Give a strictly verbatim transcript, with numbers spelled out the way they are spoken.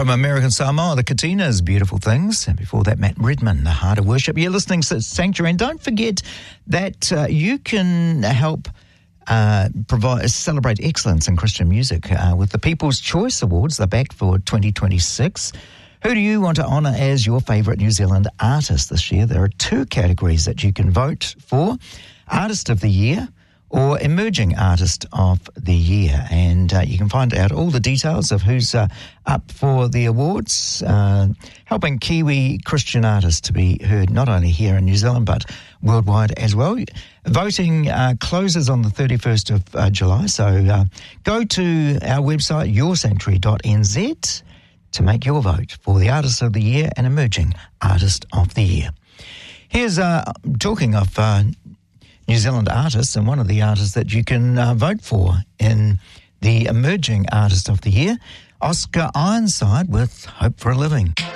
From American Samoa, the Katinas, Beautiful Things. And before that, Matt Redman, The Heart of Worship. You're listening to Sanctuary. And don't forget that uh, you can help uh, provide celebrate excellence in Christian music uh, with the People's Choice Awards. They're back for twenty twenty-six. Who do you want to honour as your favourite New Zealand artist this year? There are two categories that you can vote for. Artist of the Year or Emerging Artist of the Year. And uh, you can find out all the details of who's uh, up for the awards, uh, helping Kiwi Christian artists to be heard not only here in New Zealand but worldwide as well. Voting uh, closes on the thirty-first of uh, July, so uh, go to our website, your sanctuary dot n z, to make your vote for the Artist of the Year and Emerging Artist of the Year. Here's, uh, talking of uh, New Zealand artists, and one of the artists that you can uh, vote for in the Emerging Artist of the Year, Oscar Ironside with Hope for a Living.